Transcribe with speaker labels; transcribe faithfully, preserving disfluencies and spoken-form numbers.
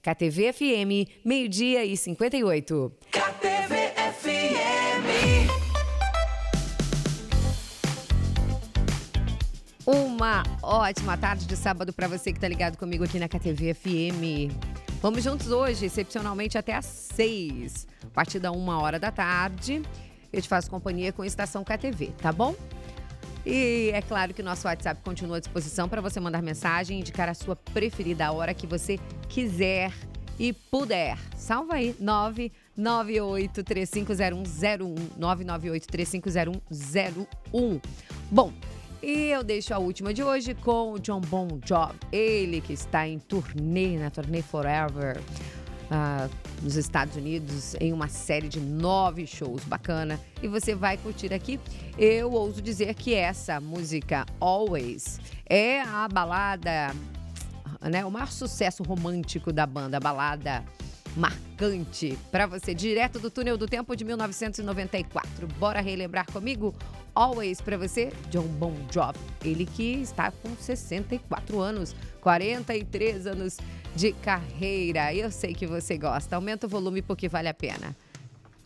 Speaker 1: K T V F M, meio-dia e cinquenta e oito.
Speaker 2: K T V F M.
Speaker 1: Uma ótima tarde de sábado para você que tá ligado comigo aqui na K T V F M. Vamos juntos hoje, excepcionalmente até às seis. A partir da uma hora da tarde, eu te faço companhia com a Estação K T V, tá bom? E é claro que o nosso WhatsApp continua à disposição para você mandar mensagem e indicar a sua preferida, a hora que você quiser e puder. Salva aí, nove nove oito três cinco zero um zero um, nove nove oito três cinco zero um zero um. Bom, e eu deixo a última de hoje com o Jon Bon Jovi, ele que está em turnê, na turnê Forever, uh, nos Estados Unidos, em uma série de nove shows bacana. E você vai curtir aqui. Eu ouso dizer que essa música, Always, é a balada, né, o maior sucesso romântico da banda, a balada marcante para você, direto do Túnel do Tempo de mil novecentos e noventa e quatro. Bora relembrar comigo? Always para você, Jon Bon Jovi. Ele que está com sessenta e quatro anos, quarenta e três anos de carreira. Eu sei que você gosta. Aumenta o volume porque vale a pena.